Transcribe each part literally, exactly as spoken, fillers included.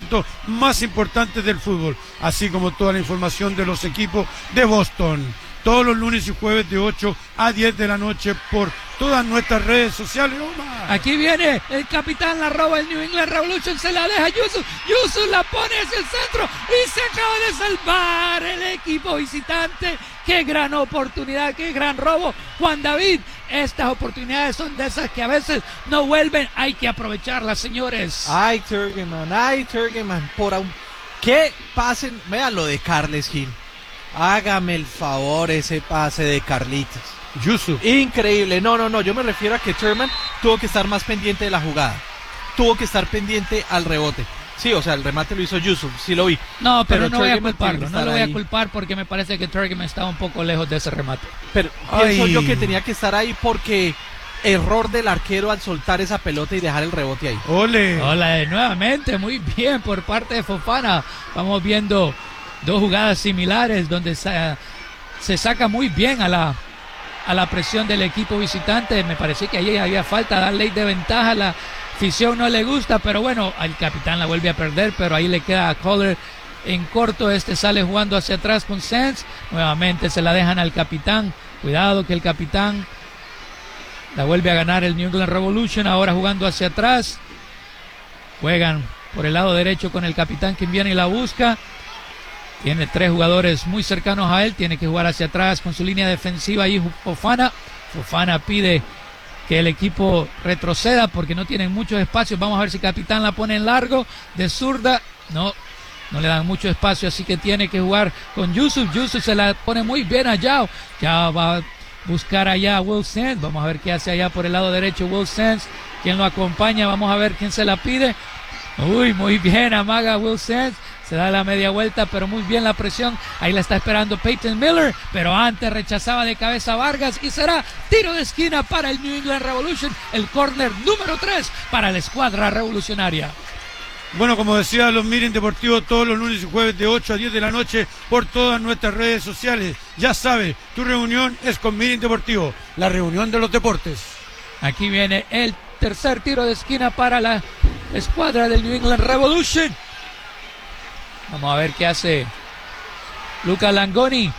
acontecimientos más importantes del fútbol, así como toda la información de los equipos de Boston. Todos los lunes y jueves de ocho a diez de la noche por todas nuestras redes sociales. ¡Oma! Aquí viene el capitán, la roba el New England Revolution, se la deja Yusuf, Yusuf la pone hacia el centro y se acaba de salvar el equipo visitante. ¡Qué gran oportunidad, qué gran robo! Juan David, estas oportunidades son de esas que a veces no vuelven, hay que aprovecharlas, señores. Ay, Turgeman, ay, Turgeman, por un... ¿Qué pasen? Vean lo de Carles Gil. Hágame el favor ese pase de Carlitos. Yusuf. Increíble. No, no, no. Yo me refiero a que Turman tuvo que estar más pendiente de la jugada. Tuvo que estar pendiente al rebote. Sí, o sea, el remate lo hizo Yusuf. Sí lo vi. No, pero, pero no voy a Turgeman culparlo. No lo voy a culpar porque me parece que Turgeman estaba un poco lejos de ese remate. Pero Ay. pienso yo que tenía que estar ahí porque... Error del arquero al soltar esa pelota y dejar el rebote ahí. ¡Ole! Hola, nuevamente, muy bien por parte de Fofana. Vamos viendo dos jugadas similares donde se, se saca muy bien a la, a la presión del equipo visitante. Me parecía que ahí había falta, darle de ventaja. La afición no le gusta, pero bueno, al capitán la vuelve a perder, pero ahí le queda a Kohler en corto. Este sale jugando hacia atrás con Sands. Nuevamente se la dejan al capitán. Cuidado que el capitán la vuelve a ganar el New England Revolution, ahora jugando hacia atrás. Juegan por el lado derecho con el capitán, quien viene y la busca. Tiene tres jugadores muy cercanos a él, tiene que jugar hacia atrás con su línea defensiva ahí Fofana. Fofana pide que el equipo retroceda porque no tienen muchos espacios. Vamos a ver si capitán la pone en largo, de zurda. No, no le dan mucho espacio, así que tiene que jugar con Yusuf. Yusuf se la pone muy bien a Yao. Ya va buscar allá a Will Sands. Vamos a ver qué hace allá por el lado derecho Will Sands, quien lo acompaña. Vamos a ver quién se la pide. Uy, muy bien, amaga Will Sands. Se da la media vuelta, pero muy bien la presión. Ahí la está esperando Peyton Miller, pero antes rechazaba de cabeza Vargas y será tiro de esquina para el New England Revolution. El córner número tres para la escuadra revolucionaria. Bueno, como decía, los Miren Deportivos todos los lunes y jueves de ocho a diez de la noche por todas nuestras redes sociales. Ya sabes, tu reunión es con Miren Deportivo, la reunión de los deportes. Aquí viene el tercer tiro de esquina para la escuadra del New England Revolution. Vamos a ver qué hace Luca Langoni.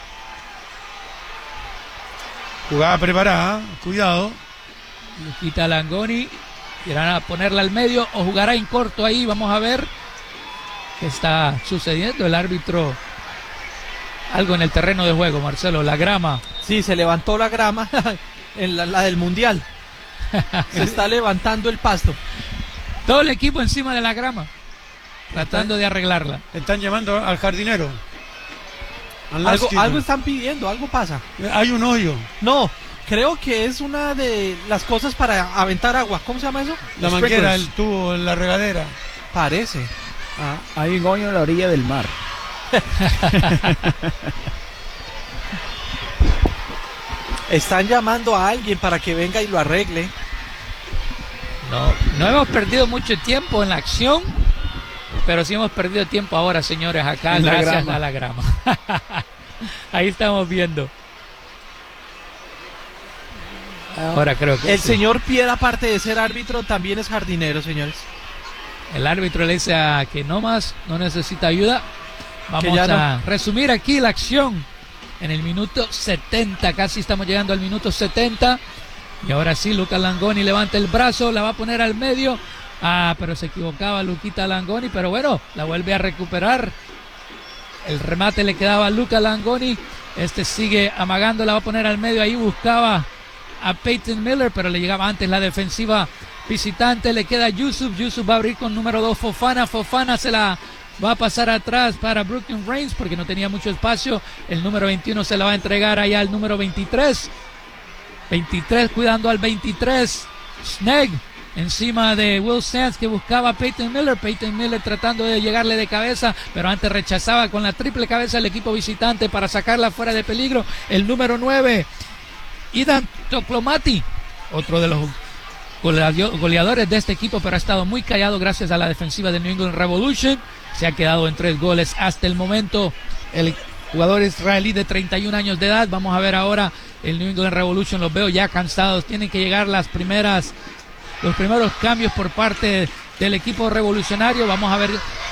Jugada preparada, cuidado. Luquita Langoni. ¿Irán a ponerla al medio o jugará en corto ahí? Vamos a ver qué está sucediendo. El árbitro, algo en el terreno de juego, Marcelo, la grama. Sí, se levantó la grama, en la, la del Mundial. Se está levantando el pasto. Todo el equipo encima de la grama, tratando de arreglarla. Están llamando al jardinero. Algo, algo están pidiendo, algo pasa. Hay un hoyo. No. Creo que es una de las cosas para aventar agua. ¿Cómo se llama eso? La Los manguera, el tubo, la regadera. Parece. Ah, hay un hoyo en la orilla del mar. Están llamando a alguien para que venga y lo arregle. No, no hemos perdido mucho tiempo en la acción, pero sí hemos perdido tiempo ahora, señores, acá en gracias la a la grama. Ahí estamos viendo. Ahora creo que el sí. señor Piedra, aparte de ser árbitro, también es jardinero, señores. El árbitro le dice a que no más, no necesita ayuda. Vamos a no. resumir aquí la acción en el minuto setenta, casi estamos llegando al minuto setenta. Y ahora sí, Luca Langoni levanta el brazo, la va a poner al medio. Ah, pero se equivocaba Luquita Langoni, pero bueno, la vuelve a recuperar. El remate le quedaba a Luca Langoni. Este sigue amagando, la va a poner al medio. Ahí buscaba a Peyton Miller, pero le llegaba antes la defensiva visitante. Le queda Yusuf. Yusuf va a abrir con número dos Fofana. Fofana se la va a pasar atrás para Brooklyn Reigns porque no tenía mucho espacio. El número veintiuno se la va a entregar allá al número veintitrés. veintitrés cuidando al veintitrés. Snag encima de Will Sands que buscaba a Peyton Miller. Peyton Miller tratando de llegarle de cabeza, pero antes rechazaba con la triple cabeza el equipo visitante para sacarla fuera de peligro. El número nueve. Idan Toclomati, otro de los goleadores de este equipo, pero ha estado muy callado gracias a la defensiva de New England Revolution. Se ha quedado en tres goles hasta el momento el jugador israelí de treinta y un años de edad. Vamos a ver ahora el New England Revolution, los veo ya cansados. Tienen que llegar las primeras, los primeros cambios por parte del equipo revolucionario. Vamos a ver